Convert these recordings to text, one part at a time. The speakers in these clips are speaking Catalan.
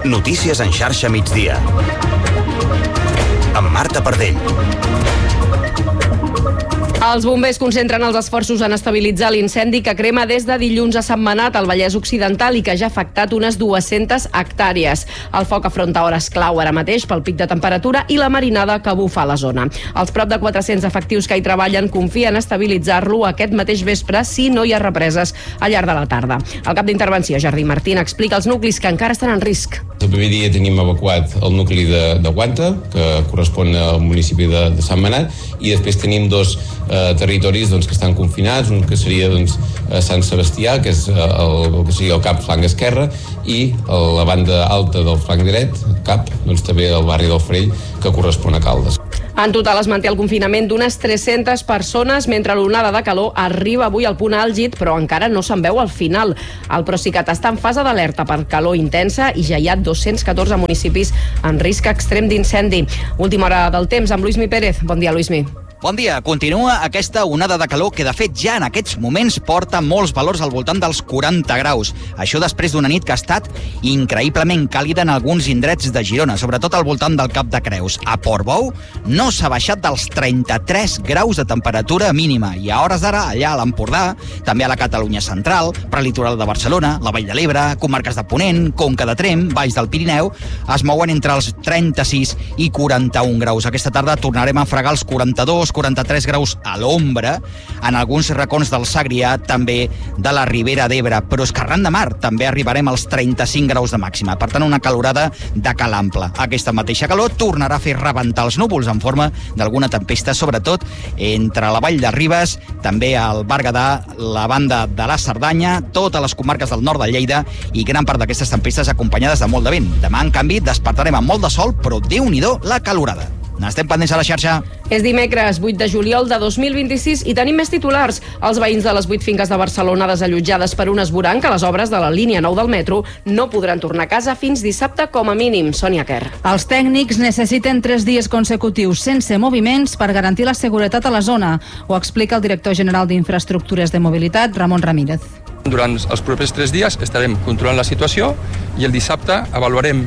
Notícies en xarxa migdia. Amb Marta Pardell. Els bombers concentren els esforços en estabilitzar l'incendi que crema des de dilluns a Sentmenat, al Vallès Occidental, i que ja ha afectat unes 200 hectàrees. El foc afronta hores clau ara mateix pel pic de temperatura i la marinada que bufa a la zona. Els prop de 400 efectius que hi treballen confien en estabilitzar-lo aquest mateix vespre si no hi ha represes al llarg de la tarda. El cap d'intervenció, Jordi Martín, explica els nuclis que encara estan en risc. El primer dia tenim evacuat el nucli de Guanta, que correspon al municipi de Sentmenat, i després tenim dos territoris que estan confinats, un que seria Sant Sebastià, que és el que seria el cap flanc esquerre, i la banda alta del flanc dret, cap, també el barri del Farell, que correspon a Caldes. En total es manté el confinament d'unes 300 persones, mentre l'onada de calor arriba avui al punt àlgid, però encara no se'n veu al final. El Procicat està en fase d'alerta per calor intensa i ja hi ha 214 municipis en risc extrem d'incendi. Última hora del temps amb Luismi Pérez. Bon dia, Luismi. Bon dia. Continua aquesta onada de calor que, de fet, ja en aquests moments porta molts valors al voltant dels 40 graus. Això després d'una nit que ha estat increïblement càlida en alguns indrets de Girona, sobretot al voltant del Cap de Creus. A Portbou no s'ha baixat dels 33 graus de temperatura mínima i a hores d'ara, allà a l'Empordà, també a la Catalunya central, prelitoral de Barcelona, la Vall de l'Ebre, comarques de Ponent, Conca de Tremp, Baix del Pirineu, es mouen entre els 36 i 41 graus. Aquesta tarda tornarem a fregar els 43 graus a l'ombra en alguns racons del Segrià, també de la Ribera d'Ebre, però és que arran de mar també arribarem als 35 graus de màxima. Per tant, una calorada de cal ample. Aquesta mateixa calor tornarà a fer rebentar els núvols en forma d'alguna tempesta, sobretot entre la Vall de Ribes, també al Berguedà, la banda de la Cerdanya, totes les comarques del nord de Lleida, i gran part d'aquestes tempestes acompanyades de molt de vent. Demà, en canvi, despertarem amb molt de sol, però Déu-n'hi-do la calorada. N'estem pendents a la xarxa. És dimecres 8 de juliol de 2026 i tenim més titulars. Els veïns de les 8 finques de Barcelona desallotjades per un esvoranc a les obres de la línia 9 del metro no podran tornar a casa fins dissabte com a mínim. Sònia Kerr. Els tècnics necessiten 3 dies consecutius sense moviments per garantir la seguretat a la zona. Ho explica el director general d'Infraestructures de Mobilitat, Ramon Ramírez. Durant els propers 3 dies estarem controlant la situació i el dissabte avaluarem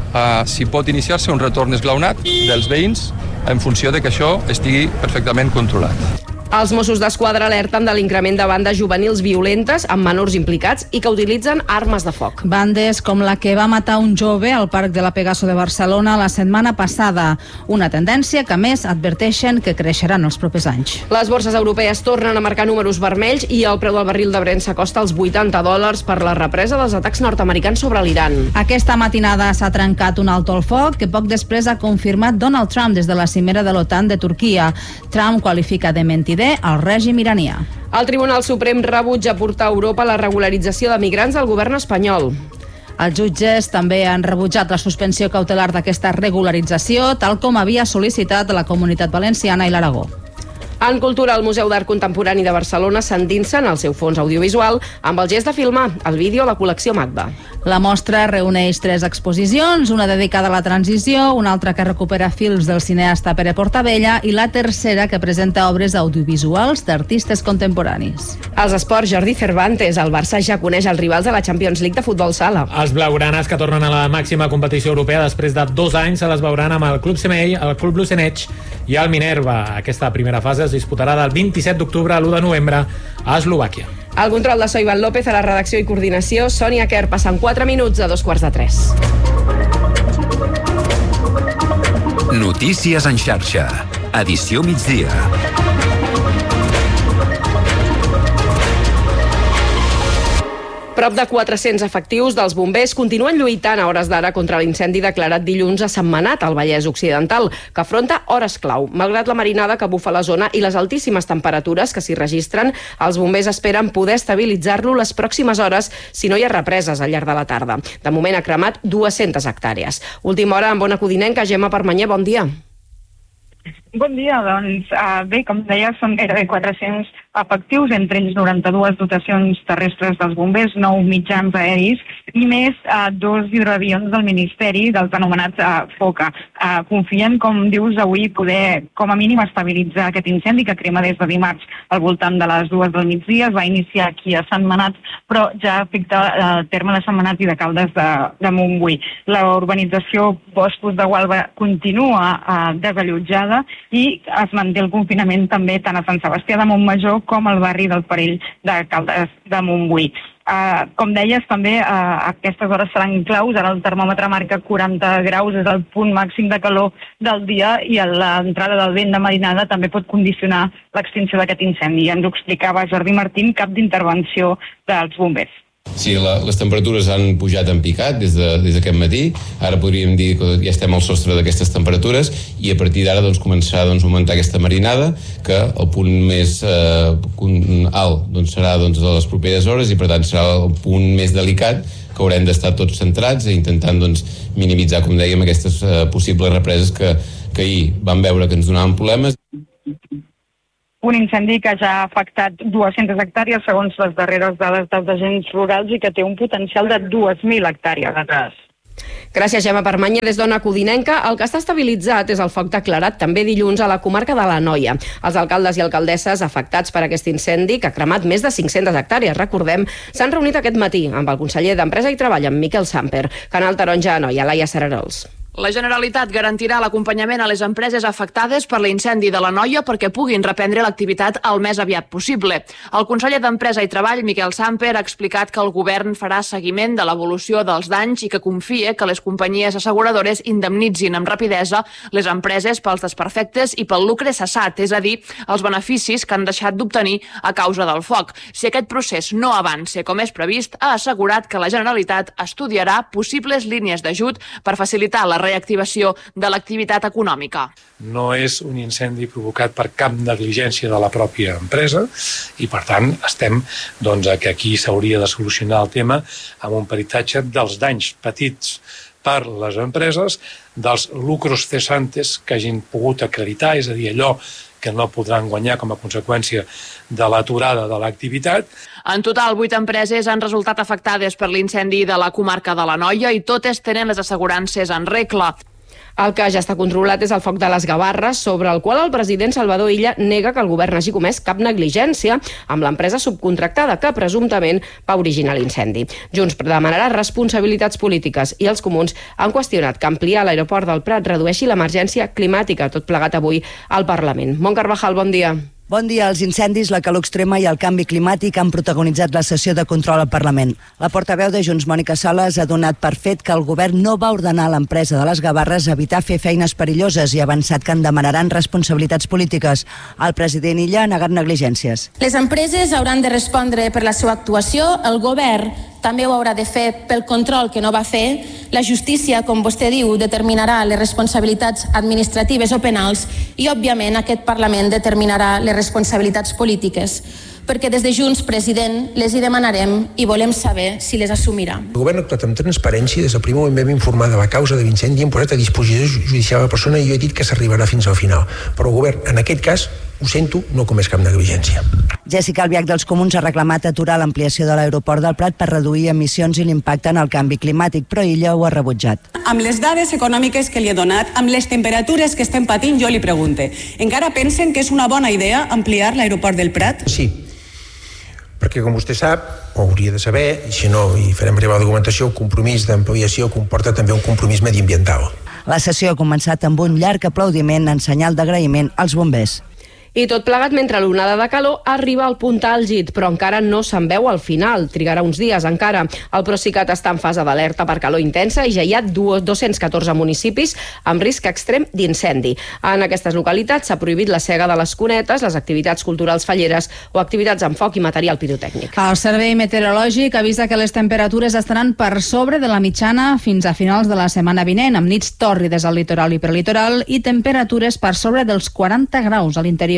si pot iniciar-se un retorn esglaonat dels veïns en funció de que això estigui perfectament controlat. Els Mossos d'Esquadra alerten de l'increment de bandes juvenils violentes amb menors implicats i que utilitzen armes de foc. Bandes com la que va matar un jove al Parc de la Pegaso de Barcelona la setmana passada. Una tendència que, a més, adverteixen que creixerà en els propers anys. Les borses europees tornen a marcar números vermells i el preu del barril de Brent s'acosta als $80 per la represa dels atacs nord-americans sobre l'Iran. Aquesta matinada s'ha trencat un alto al foc que poc després ha confirmat Donald Trump des de la cimera de l'OTAN de Turquia. Trump qualifica de mentider al règim iranià. El Tribunal Suprem rebutja portar a Europa la regularització de migrants del govern espanyol. Els jutges també han rebutjat la suspensió cautelar d'aquesta regularització, tal com havia sol·licitat la Comunitat Valenciana i l'Aragó. En cultura, el Museu d'Art Contemporani de Barcelona s'endinsa en el seu fons audiovisual amb el gest de filmar el vídeo a la col·lecció Magda. La mostra reuneix 3 exposicions, una dedicada a la transició, una altra que recupera fils del cineasta Pere Portabella i la tercera que presenta obres audiovisuals d'artistes contemporanis. Als esports, Jordi Cervantes, el Barça ja coneix els rivals de la Champions League de futbol sala. Els blaugranes, que tornen a la màxima competició europea després de 2 anys, se les veuran amb el Club Semell, el Club Blucenetx i el Minerva. Aquesta primera fase es disputarà del 27 d'octubre a l'1 de novembre a Eslovàquia. El control de Ivan López, a la redacció i coordinació, Sònia Kerr, passant 4 minuts a 2:45. Notícies en xarxa. Edició migdia. Prop de 400 efectius dels bombers continuen lluitant a hores d'ara contra l'incendi declarat dilluns a Sentmenat, al Vallès Occidental, que afronta hores clau. Malgrat la marinada que bufa a la zona i les altíssimes temperatures que s'hi registren, els bombers esperen poder estabilitzar-lo les pròximes hores si no hi ha represes al llarg de la tarda. De moment ha cremat 200 hectàrees. Última hora amb Ona Codinenca, Gemma Permanyer, bon dia. Bon dia, doncs bé, com deia, són gairebé 400 efectius, entre ells 92 dotacions terrestres dels bombers, 9 mitjans aeris i més 2 hidroavions del Ministeri, dels anomenats FOCA. Confien, com dius, avui poder, com a mínim, estabilitzar aquest incendi que crema des de dimarts al voltant de les 2 del migdia. Es va iniciar aquí a Sentmenat, però ja afecta el terme de Sentmenat i de Caldes de Montbui. La urbanització Boscos de Gualba continua desallotjada i es manté el confinament també tant a Sant Sebastià de Montmajor com al barri del Parell de Caldes de Montbui. Com deies, també aquestes hores seran claus. Ara el termòmetre marca 40 graus, és el punt màxim de calor del dia, i l'entrada del vent de marinada també pot condicionar l'extinció d'aquest incendi. Ens ho explicava Jordi Martín, cap d'intervenció dels bombers. Sí, les temperatures han pujat en picat des d'aquest matí. Ara podríem dir que ja estem al sostre d'aquestes temperatures i a partir d'ara començarà a augmentar aquesta marinada, que el punt més alt serà a les properes hores i per tant serà el punt més delicat que haurem d'estar tots centrats i intentant minimitzar, com dèiem, aquestes possibles represes que ahir vam veure que ens donaven problemes. Un incendi que ja ha afectat 200 hectàrees, segons les darreres dades dels agents rurals, i que té un potencial de 2.000 hectàrees. Gràcies, Gemma Permanya. Des d'Ona Codinenca, el que està estabilitzat és el foc declarat també dilluns a la comarca de l'Anoia. Els alcaldes i alcaldesses afectats per aquest incendi, que ha cremat més de 500 hectàrees, recordem, s'han reunit aquest matí amb el conseller d'Empresa i Treball, amb Miquel Samper. Canal Taronja, Anoia, Laia Sararols. La Generalitat garantirà l'acompanyament a les empreses afectades per l'incendi de l'Anoia perquè puguin reprendre l'activitat el més aviat possible. El conseller d'Empresa i Treball, Miquel Samper, ha explicat que el govern farà seguiment de l'evolució dels danys i que confia que les companyies asseguradores indemnitzin amb rapidesa les empreses pels desperfectes i pel lucre cessat, és a dir, els beneficis que han deixat d'obtenir a causa del foc. Si aquest procés no avança com és previst, ha assegurat que la Generalitat estudiarà possibles línies d'ajut per facilitar la reactivació de l'activitat econòmica. No és un incendi provocat per cap negligència de la pròpia empresa i, per tant, estem que aquí s'hauria de solucionar el tema amb un peritatge dels danys petits per les empreses, dels lucros cesantes que hagin pogut acreditar, és a dir, allò que no podran guanyar com a conseqüència de l'aturada de l'activitat. En total, 8 empreses han resultat afectades per l'incendi de la comarca de l'Anoia i totes tenen les assegurances en regla. El que ja està controlat és el foc de les Gavarres, sobre el qual el president Salvador Illa nega que el govern hagi comès cap negligència amb l'empresa subcontractada que presumptament va originar l'incendi. Junts demanarà responsabilitats polítiques i els comuns han qüestionat que ampliar l'aeroport del Prat redueixi l'emergència climàtica, tot plegat avui al Parlament. Mont Carvajal, bon dia. Bon dia. Els incendis, la calor extrema i el canvi climàtic han protagonitzat la sessió de control al Parlament. La portaveu de Junts, Mònica Sales, ha donat per fet que el govern no va ordenar a l'empresa de les Gavarres evitar fer feines perilloses i ha avançat que en demanaran responsabilitats polítiques. El president Illa ha negat negligències. Les empreses hauran de respondre per la seva actuació, el govern també ho haurà de fer pel control que no va fer. La justícia, com vostè diu, determinarà les responsabilitats administratives o penals i, òbviament, aquest Parlament determinarà les responsabilitats polítiques. Perquè des de Junts, president, les hi demanarem i volem saber si les assumirà. El govern ha actuat amb transparència. Des del primer moment vam informar de la causa de l'incendi i hem posat a disposició judicial la persona i jo he dit que s'arribarà fins al final. Però el govern, en aquest cas, ho sento, no comès cap negligència. Jessica Albiach dels Comuns ha reclamat aturar l'ampliació de l'aeroport del Prat per reduir emissions i l'impacte en el canvi climàtic, però ella ho ha rebutjat. Amb les dades econòmiques que li he donat, amb les temperatures que estem patint, jo li pregunte, encara pensen que és una bona idea ampliar l'aeroport del Prat? Sí, perquè com vostè sap, o hauria de saber, i si no hi farem arribar la documentació, el compromís d'ampliació comporta també un compromís mediambiental. La sessió ha començat amb un llarg aplaudiment en senyal d'agraïment als bombers. I tot plegat mentre l'onada de calor arriba al punt àlgid, però encara no se'n veu al final. Trigarà uns dies encara. El Procicat està en fase d'alerta per calor intensa i ja hi ha 214 municipis amb risc extrem d'incendi. En aquestes localitats s'ha prohibit la sega de les cunetes, les activitats culturals falleres o activitats amb foc i material pirotècnic. El Servei Meteorològic avisa que les temperatures estaran per sobre de la mitjana fins a finals de la setmana vinent, amb nits tòrrides al litoral i prelitoral i temperatures per sobre dels 40 graus a l'interior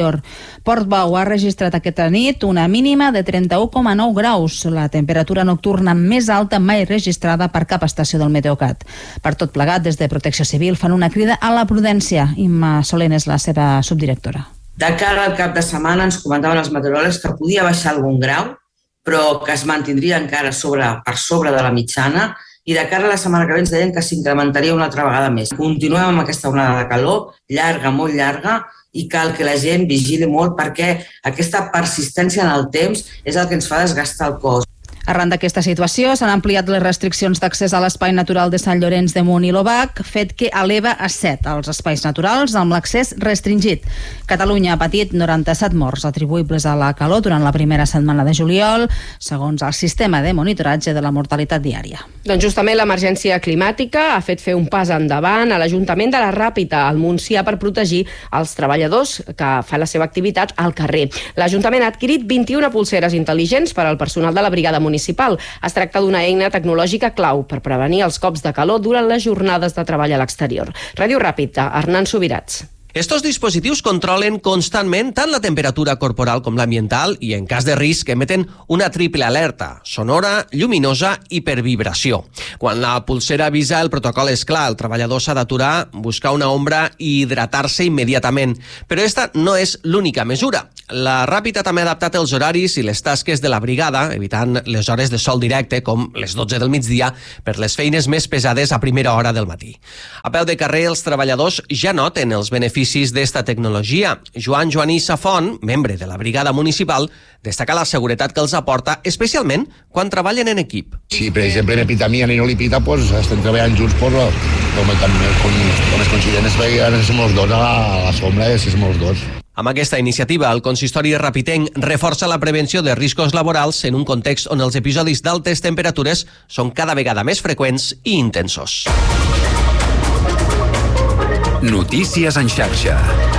l'exterior. Portbou ha registrat aquesta nit una mínima de 31,9 graus, la temperatura nocturna més alta mai registrada per cap estació del Meteocat. Per tot plegat, des de Protecció Civil fan una crida a la prudència. Imma Solent és la seva subdirectora. De cara al cap de setmana ens comentaven els meteoròlegs que podia baixar algun grau, però que es mantindria encara per sobre de la mitjana, i de cara a la setmana que ve ens deien que s'incrementaria una altra vegada més. Continuem amb aquesta onada de calor, llarga, molt llarga, i cal que la gent vigili molt perquè aquesta persistència en el temps és el que ens fa desgastar el cos. Arran d'aquesta situació, s'han ampliat les restriccions d'accés a l'espai natural de Sant Llorenç de Munt i l'Obac, fet que eleva a 7 els espais naturals amb l'accés restringit. Catalunya ha patit 97 morts atribuïbles a la calor durant la primera setmana de juliol, segons el sistema de monitoratge de la mortalitat diària. Doncs justament l'emergència climàtica ha fet fer un pas endavant a l'Ajuntament de la Ràpita, al Montsià, per protegir els treballadors que fan la seva activitat al carrer. L'Ajuntament ha adquirit 21 pulseres intel·ligents per al personal de la brigada municipal. Es tracta d'una eina tecnològica clau per prevenir els cops de calor durant les jornades de treball a l'exterior. Ràdio Ràpita, Hernán Subirats. Estos dispositius controlen constantment tant la temperatura corporal com l'ambiental i, en cas de risc, emeten una triple alerta, sonora, lluminosa i per vibració. Quan la pulsera avisa, el protocol és clar, el treballador s'ha d'aturar, buscar una ombra i hidratar-se immediatament. Però esta no és l'única mesura. La Ràpita també ha adaptat els horaris i les tasques de la brigada, evitant les hores de sol directe, com les 12 del migdia, per les feines més pesades a primera hora del matí. A peu de carrer, els treballadors ja noten els beneficis d'esta tecnologia. Joan Joaní Safont, membre de la brigada municipal, destaca la seguretat que els aporta, especialment quan treballen en equip. Si, per exemple, me pita a mi i no li pita, pues estem treballant junts, pues, com es consideren som els dos a la sombra, som els dos. Amb aquesta iniciativa, el consistori rapitenc reforça la prevenció de riscos laborals en un context on els episodis d'altes temperatures són cada vegada més freqüents i intensos. Notícies en xarxa.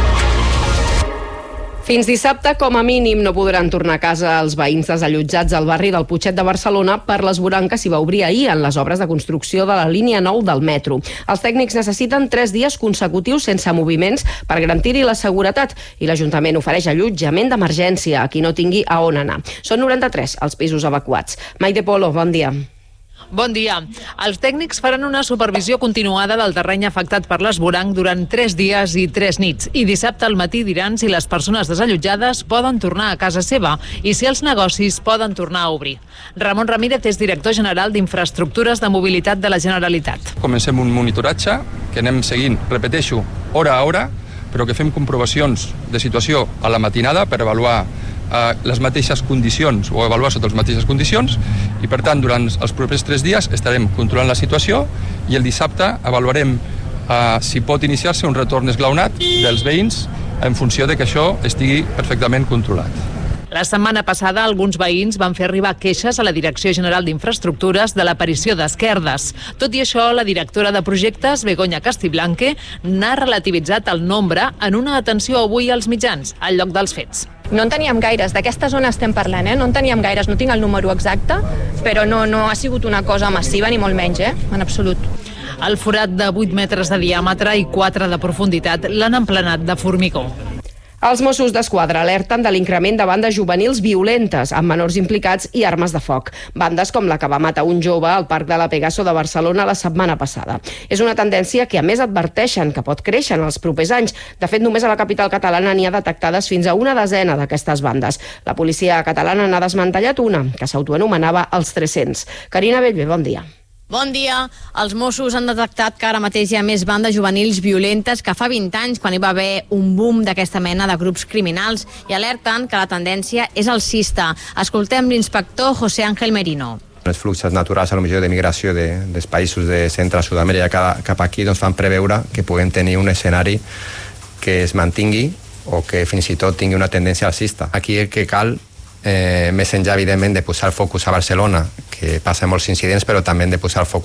Fins dissabte, com a mínim, no podran tornar a casa els veïns desallotjats al barri del Putxet de Barcelona per l'esvoranc que s'hi va obrir ahir en les obres de construcció de la línia 9 del metro. Els tècnics necessiten 3 dies consecutius sense moviments per garantir-hi la seguretat i l'Ajuntament ofereix allotjament d'emergència a qui no tingui a on anar. Són 93 els pisos evacuats. Maite Polo, bon dia. Bon dia. Els tècnics faran una supervisió continuada del terreny afectat per l'esvoranc durant 3 dies i 3 nits. I dissabte al matí diran si les persones desallotjades poden tornar a casa seva i si els negocis poden tornar a obrir. Ramon Ramírez és director general d'Infraestructures de Mobilitat de la Generalitat. Comencem un monitoratge que anem seguint, repeteixo, hora a hora, però que fem comprovacions de situació a la matinada per avaluar les mateixes condicions o avaluar sota les mateixes condicions i, per tant, durant els propers 3 dies estarem controlant la situació i el dissabte avaluarem si pot iniciar-se un retorn esglaonat dels veïns en funció de que això estigui perfectament controlat. La setmana passada, alguns veïns van fer arribar queixes a la Direcció General d'Infraestructures de l'aparició d'esquerdes. Tot i això, la directora de projectes, Begoña Castiblanque, n'ha relativitzat el nombre en una atenció avui als mitjans, al lloc dels fets. No en teníem gaires, d'aquesta zona estem parlant, no en teníem gaires, no tinc el número exacte, però no ha sigut una cosa massiva ni molt menys, en absolut. El forat de 8 metres de diàmetre i 4 de profunditat l'han emplenat de formigó. Els Mossos d'Esquadra alerten de l'increment de bandes juvenils violentes, amb menors implicats i armes de foc. Bandes com la que va matar un jove al Parc de la Pegaso de Barcelona la setmana passada. És una tendència que, a més, adverteixen que pot créixer en els propers anys. De fet, només a la capital catalana n'hi ha detectades fins a una desena d'aquestes bandes. La policia catalana n'ha desmantellat una, que s'autoanomenava els 300. Carina Bellver, bon dia. Bon dia. Els Mossos han detectat que ara mateix hi ha més bandes juvenils violentes que fa 20 anys, quan hi va haver un boom d'aquesta mena de grups criminals, i alerten que la tendència és alcista. Escoltem l'inspector José Ángel Merino. Els fluxos naturals, a lo millor de migració dels països de Centre i Sud-amèrica cap aquí, doncs fan preveure que puguem tenir un escenari que es mantingui o que fins i tot tingui una tendència alcista. Aquí el que cal, més enllà, evidentment, de posar el focus a Barcelona, que passa molts incidents, però també de posar el focus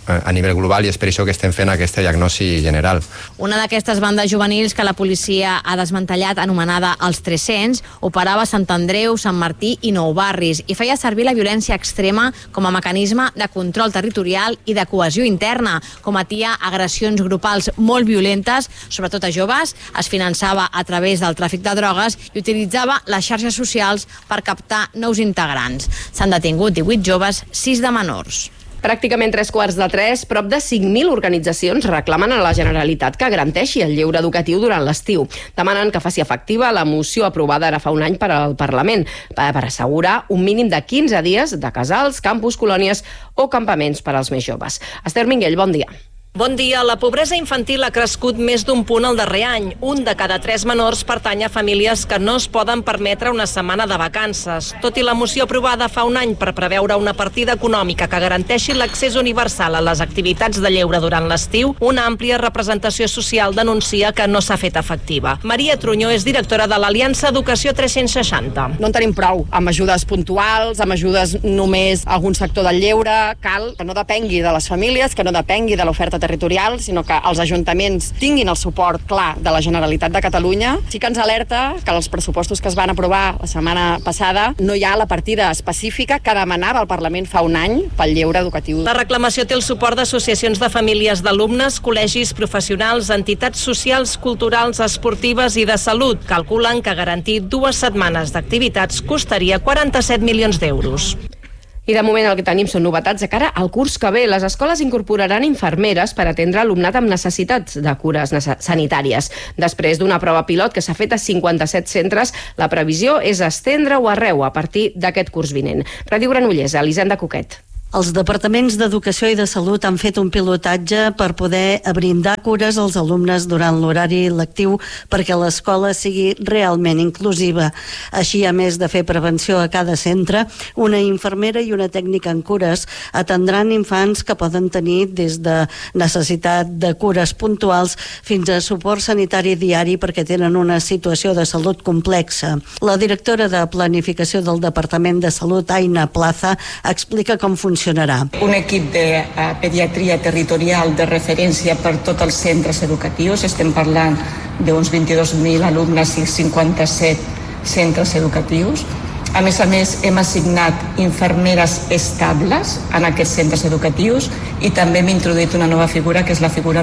a nivell global, i és per això que estem fent aquesta diagnosi general. Una d'aquestes bandes juvenils que la policia ha desmantellat, anomenada Els 300, operava a Sant Andreu, Sant Martí i Nou Barris i feia servir la violència extrema com a mecanisme de control territorial i de cohesió interna. Cometia agressions grupals molt violentes, sobretot a joves, es finançava a través del tràfic de drogues i utilitzava les xarxes socials per captar nous integrants. S'han detingut 18 joves, 6 de menors. Pràcticament 2:45, prop de 5.000 organitzacions reclamen a la Generalitat que garanteixi el lleure educatiu durant l'estiu. Demanen que faci efectiva la moció aprovada ara fa un any per al Parlament per assegurar un mínim de 15 dies de casals, campus, colònies o campaments per als més joves. Esther Minguell, bon dia. Bon dia. La pobresa infantil ha crescut més d'un punt el darrer any. Un de cada 3 menors pertany a famílies que no es poden permetre una setmana de vacances. Tot i la moció aprovada fa un any per preveure una partida econòmica que garanteixi l'accés universal a les activitats de lleure durant l'estiu, una àmplia representació social denuncia que no s'ha fet efectiva. Maria Trunyó és directora de l'Aliança Educació 360. No en tenim prou amb ajudes puntuals, amb ajudes només a algun sector del lleure. Cal que no depengui de les famílies, que no depengui de l'oferta territorial, sinó que els ajuntaments tinguin el suport clar de la Generalitat de Catalunya. Sí que ens alerta que els pressupostos que es van aprovar la setmana passada no hi ha la partida específica que demanava el Parlament fa un any pel lleure educatiu. La reclamació té el suport d'associacions de famílies d'alumnes, col·legis professionals, entitats socials, culturals, esportives i de salut. Calculen que garantir 2 setmanes d'activitats costaria 47 milions d'euros. I de moment el que tenim són novetats de cara al curs que ve. Les escoles incorporaran infermeres per atendre alumnat amb necessitats de cures sanitàries. Després d'una prova pilot que s'ha fet a 57 centres, la previsió és estendre-ho arreu a partir d'aquest curs vinent. Ràdio Granollers, Elisenda Coquet. Els departaments d'Educació i de Salut han fet un pilotatge per poder brindar cures als alumnes durant l'horari lectiu perquè l'escola sigui realment inclusiva. Així, a més de fer prevenció a cada centre, una infermera i una tècnica en cures atendran infants que poden tenir des de necessitat de cures puntuals fins a suport sanitari diari perquè tenen una situació de salut complexa. La directora de Planificació del Departament de Salut, Aina Plaza, explica com funcionarà. Un equip de pediatria territorial de referència per tots els centres educatius. Estem parlant d'uns 22.000 alumnes i 57 centres educatius. A més, hem assignat infermeres estables en aquests centres educatius i també hem introduït una nova figura, que és la figura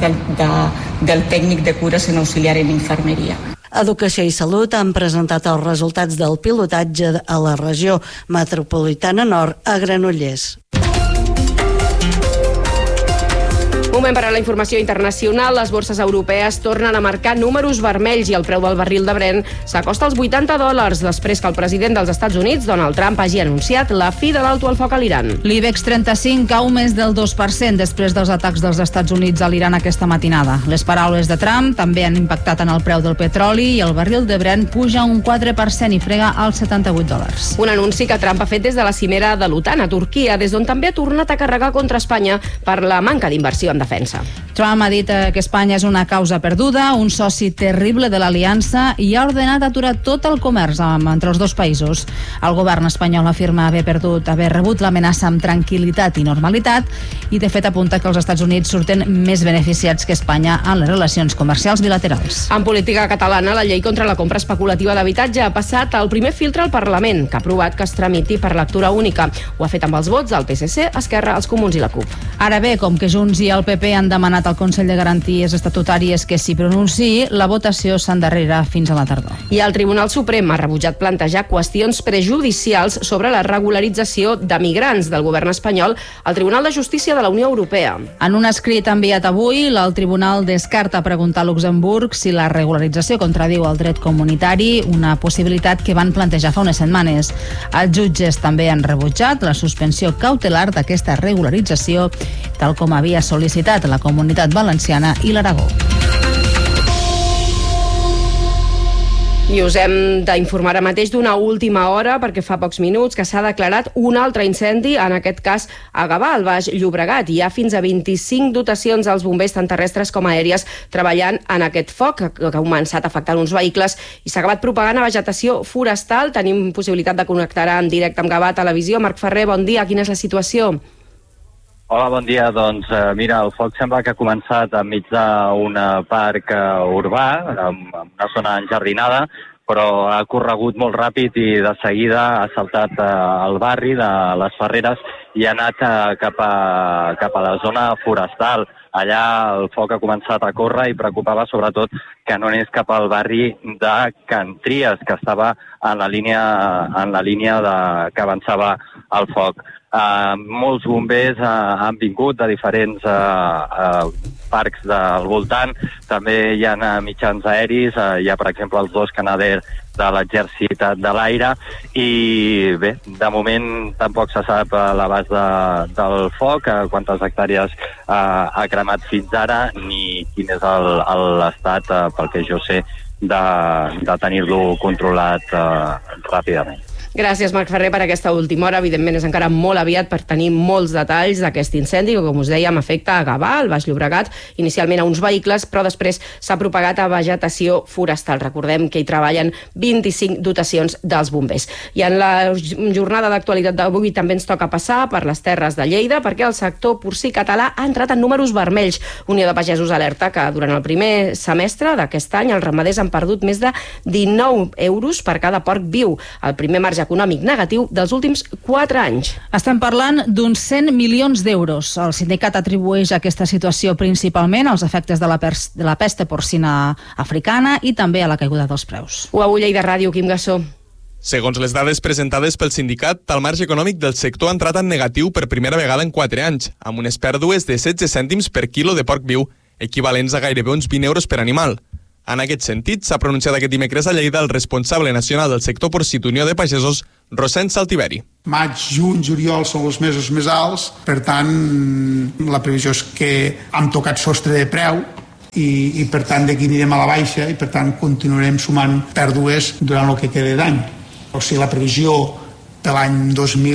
del tècnic de cures en auxiliar en infermeria. Educació i Salut han presentat els resultats del pilotatge a la regió metropolitana nord a Granollers. Moment per a la informació internacional. Les borses europees tornen a marcar números vermells i el preu del barril de Brent s'acosta als $80 després que el president dels Estats Units, Donald Trump, hagi anunciat la fi de l'alto al foc a l'Iran. L'IBEX 35 cau més del 2% després dels atacs dels Estats Units a l'Iran aquesta matinada. Les paraules de Trump també han impactat en el preu del petroli i el barril de Brent puja un 4% i frega als $78. Un anunci que Trump ha fet des de la cimera de l'OTAN a Turquia, des d'on també ha tornat a carregar contra Espanya per la manca d'inversió en defensa. Trump ha dit que Espanya és una causa perduda, un soci terrible de l'aliança i ha ordenat aturar tot el comerç entre els dos països. El govern espanyol afirma haver rebut l'amenaça amb tranquil·litat i normalitat i de fet apunta que els Estats Units surten més beneficiats que Espanya en les relacions comercials bilaterals. En política catalana, la llei contra la compra especulativa d'habitatge ha passat el primer filtre al Parlament, que ha aprovat que es tramiti per lectura única. Ho ha fet amb els vots del PSC, Esquerra, els Comuns i la CUP. Ara bé, com que Junts i el PP han demanat al Consell de Garanties Estatutàries que s'hi pronunciï, la votació s'endarrerà fins a la tardor. I el Tribunal Suprem ha rebutjat plantejar qüestions prejudicials sobre la regularització de migrants del govern espanyol al Tribunal de Justícia de la Unió Europea. En un escrit enviat avui, el Tribunal descarta preguntar a Luxemburg si la regularització contradiu el dret comunitari, una possibilitat que van plantejar fa unes setmanes. Els jutges també han rebutjat la suspensió cautelar d'aquesta regularització, tal com havia sol·licitat la Comunitat Valenciana i l'Aragó. I us hem d'informar ara mateix d'una última hora, perquè fa pocs minuts que s'ha declarat un altre incendi, en aquest cas a Gavà, al Baix Llobregat. Hi ha fins a 25 dotacions als bombers, tant terrestres com aèries, treballant en aquest foc, que ha començat afectant uns vehicles i s'ha acabat propagant a vegetació forestal. Tenim possibilitat de connectar en directe amb Gavà Televisió. Marc Ferrer, bon dia. Quina és la situació? Hola, bon dia. Doncs mira, el foc sembla que ha començat enmig d'un parc urbà, en una zona enjardinada, però ha corregut molt ràpid i de seguida ha saltat al barri de les Ferreres i ha anat cap a la zona forestal. Allà el foc ha començat a córrer i preocupava sobretot que no anés cap al barri de Can Tries, que estava en la línia que avançava el foc. Molts bombers han vingut de diferents parcs del voltant. També hi ha mitjans aeris, hi ha per exemple els 2 Canadair de l'Exèrcit de l'Aire i bé, de moment tampoc se sap l'abast del foc, quantes hectàrees ha cremat fins ara ni quin és l'estat, pel que jo sé, de tenir-lo controlat ràpidament. Gràcies, Marc Ferrer, per aquesta última hora. Evidentment és encara molt aviat per tenir molts detalls d'aquest incendi que, com us dèiem, afecta a Gavà, al Baix Llobregat, inicialment a uns vehicles, però després s'ha propagat a vegetació forestal. Recordem que hi treballen 25 dotacions dels bombers. I en la jornada d'actualitat d'avui també ens toca passar per les Terres de Lleida, perquè el sector porcí català ha entrat en números vermells. Unió de Pagesos alerta que durant el primer semestre d'aquest any els ramaders han perdut més de 19 euros per cada porc viu, el primer marge econòmic negatiu dels últims 4 anys. Estem parlant d'uns 100 milions d'euros. El sindicat atribueix aquesta situació principalment als efectes de la pesta porcina africana i també a la caiguda dels preus. UAU Lleida Ràdio, Quim Gassó. Segons les dades presentades pel sindicat, el marge econòmic del sector ha entrat en negatiu per primera vegada en 4 anys, amb unes pèrdues de 16 cèntims per quilo de porc viu, equivalents a gairebé uns 20 euros per animal. En aquest sentit, s'ha pronunciat aquest dimecres a Lleida el responsable nacional del sector porcí d'Unió de Pagesos, Rossend Saltiveri. Maig, juny, juliol són els mesos més alts, per tant, la previsió és que hem tocat sostre de preu i per tant d'aquí anirem a la baixa i per tant continuarem sumant pèrdues durant el que queda d'any. O sigui, la previsió de l'any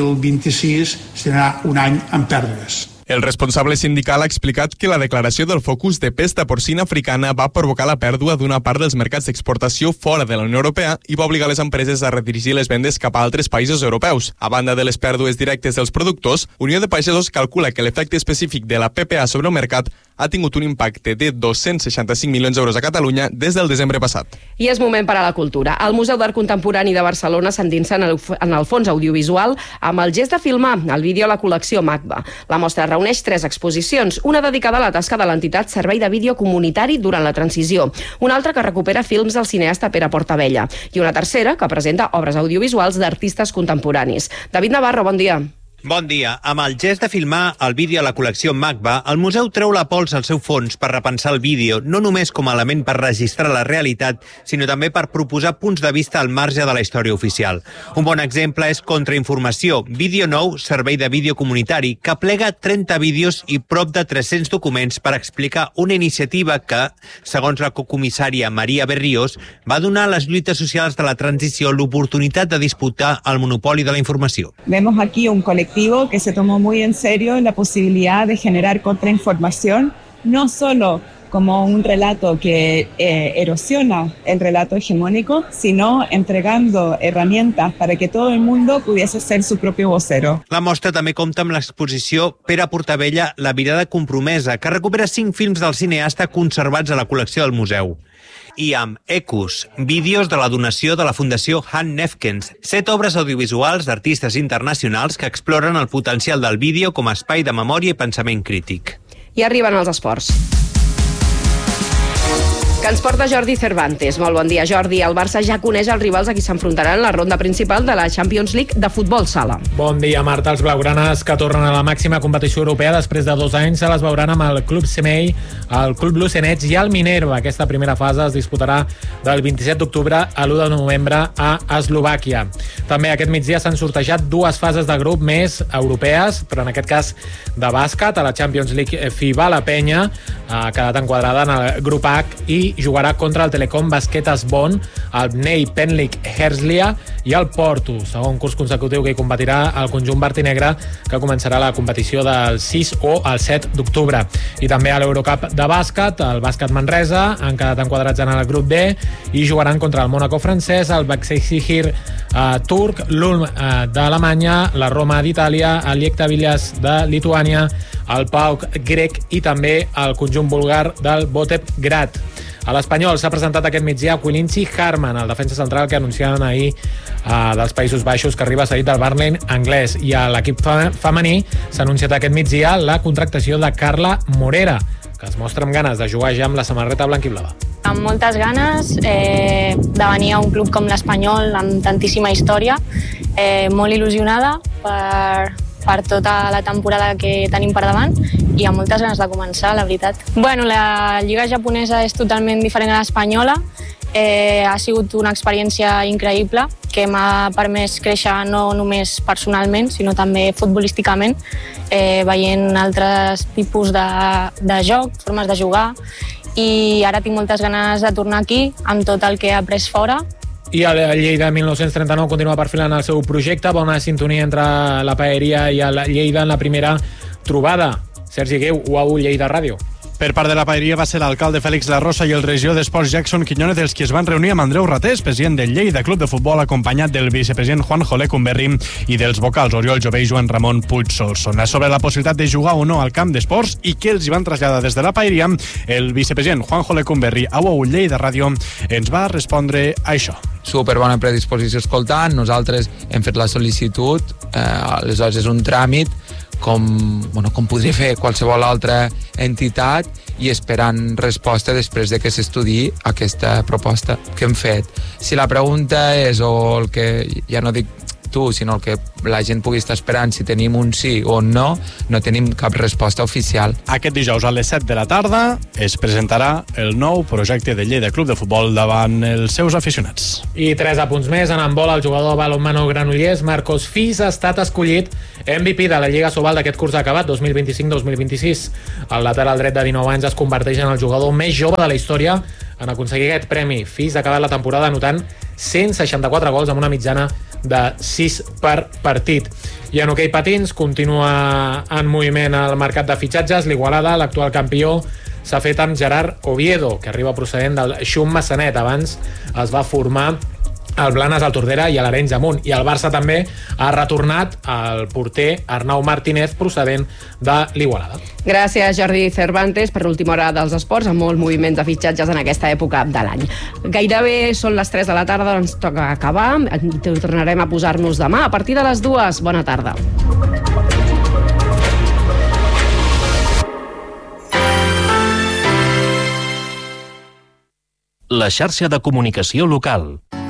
2026 serà un any amb pèrdues. El responsable sindical ha explicat que la declaració del focus de pesta porcina africana va provocar la pèrdua d'una part dels mercats d'exportació fora de la Unió Europea i va obligar les empreses a redirigir les vendes cap a altres països europeus. A banda de les pèrdues directes dels productors, Unió de Pagesos calcula que l'efecte específic de la PPA sobre el mercat ha tingut un impacte de 265 milions d'euros a Catalunya des del desembre passat. I és moment per a la cultura. El Museu d'Art Contemporani de Barcelona s'endinsa en el fons audiovisual amb el gest de filmar el vídeo a la col·lecció MACBA. La mostra reuneix 3 exposicions, una dedicada a la tasca de l'entitat Servei de Vídeo Comunitari durant la transició, una altra que recupera films del cineasta Pere Portabella i una tercera que presenta obres audiovisuals d'artistes contemporanis. David Navarro, bon dia. Bon dia. Amb el gest de filmar el vídeo a la col·lecció MACBA, el museu treu la pols al seu fons per repensar el vídeo, no només com a element per registrar la realitat, sinó també per proposar punts de vista al marge de la història oficial. Un bon exemple és Contrainformació, vídeo nou, servei de vídeo comunitari, que plega 30 vídeos i prop de 300 documents per explicar una iniciativa que, segons la cocomissària Maria Berriós, va donar a les lluites socials de la transició l'oportunitat de disputar el monopoli de la informació. Vemos aquí un colectivo que se tomó muy en serio la posibilidad de generar contrainformación, no solo como un relato que erosiona el relato hegemónico, sino entregando herramientas para que todo el mundo pudiese ser su propio vocero. La mostra també compta amb l'exposició Pere Portabella, La mirada compromesa, que recupera 5 films del cineasta conservats a la col·lecció del museu. I amb Ecus, vídeos de la donació de la Fundació Han Nefkens, 7 obres audiovisuals d'artistes internacionals que exploren el potencial del vídeo com a espai de memòria i pensament crític. I arriben els esports. Que ens porta Jordi Cervantes. Molt bon dia, Jordi. El Barça ja coneix els rivals a qui s'enfrontaran en la ronda principal de la Champions League de futbol sala. Bon dia, Marta. Els blaugranes que tornen a la màxima competició europea després de 2 anys se les veuran amb el Club Semei, el Club Lucenets i el Minerva. Aquesta primera fase es disputarà del 27 d'octubre a l'1 de novembre a Eslovàquia. També aquest migdia s'han sortejat 2 fases de grup més europees, però en aquest cas de bàsquet. A la Champions League FIBA, la Penya ha quedat enquadrada en el grup H i i jugarà contra el Telecom Basquetas Bonn, el Bnei Penlik Herzliya i el Porto, segon curs consecutiu que hi competirà el conjunt verd i negre, que començarà la competició del 6 o el 7 d'octubre. I també a l'Eurocup de bàsquet, el Bàsquet Manresa han quedat enquadrats en el grup D i jugaran contra el Mónaco francès, el Başakşehir turc, l'Ulm d'Alemanya, la Roma d'Itàlia, el Lechia Vilnius de Lituània, el PAOK grec i també el conjunt búlgar del Botevgrad. A l'Espanyol s'ha presentat aquest migdia Quincy Harman, el defensa central que anunciaven ahir dels Països Baixos, que arriba cedit del Burnley anglès. I a l'equip femení s'ha anunciat aquest migdia la contractació de Carla Morera, que es mostra amb ganes de jugar ja amb la samarreta blanquiblava. Amb moltes ganes de venir a un club com l'Espanyol, amb tantíssima història, molt il·lusionada per tota la temporada que tenim per davant i amb moltes ganes de començar, la veritat. Bueno, la lliga japonesa és totalment diferent a l'espanyola. Ha sigut una experiència increïble que m'ha permès créixer no només personalment, sinó també futbolísticament, veient altres tipus de joc, formes de jugar, i ara tinc moltes ganes de tornar aquí amb tot el que he après fora. I el Lleida 1939 continua perfilant el seu projecte. Bona sintonia entre la Paeria i el Lleida en la primera trobada. Sergi Gueu, UAU Lleida Ràdio. Per part de la Paeria va ser l'alcalde Fèlix Larrosa i el regidor d'Esports Jackson Quiñones els qui es van reunir amb Andreu Ratés, president del Lleida Club de Futbol, acompanyat del vicepresident Juanjo Lecumberri i dels vocals Oriol Jové i Joan Ramon Puig Solsona. Sobre la possibilitat de jugar o no al camp d'esports i què els hi van traslladar des de la Paeria, el vicepresident Juanjo Lecumberri a UAU Lleida Ràdio ens va respondre a això. Superbona predisposició escoltant, nosaltres hem fet la sol·licitud, aleshores és un tràmit com podria fer qualsevol altra entitat i esperant resposta després de que s'estudiï aquesta proposta que hem fet. Si la pregunta és, o el que ja no dic tu, sinó el que la gent pugui estar esperant si tenim un sí o un no, no tenim cap resposta oficial. Aquest dijous a les 7 de la tarda es presentarà el nou projecte de Lleida Club de Futbol davant els seus aficionats. I 3 apunts més. En handbol, el jugador balonmano granollers Marcos Fis ha estat escollit MVP de la Lliga Sobal d'aquest curs acabat 2025-2026. El lateral dret de 19 anys es converteix en el jugador més jove de la història en aconseguir aquest premi. Fis ha acabat la temporada anotant 164 gols amb una mitjana de 6 per partit. I en hoquei patins continua en moviment el mercat de fitxatges. L'Igualada, l'actual campió, s'ha fet amb Gerard Oviedo, que arriba procedent del Xum Massanet. Abans es va formar al Blanes, al Tordera i a l'Arenys de Munt. I el Barça també ha retornat al porter Arnau Martínez, procedent de l'Igualada. Gràcies, Jordi Cervantes, per l'última hora dels esports, amb molt moviment de fitxatges en aquesta època de l'any. Gairebé són les 3 de la tarda, ens toca acabar. Tornarem a posar-nos demà a partir de les 2. Bona tarda. La xarxa de comunicació local.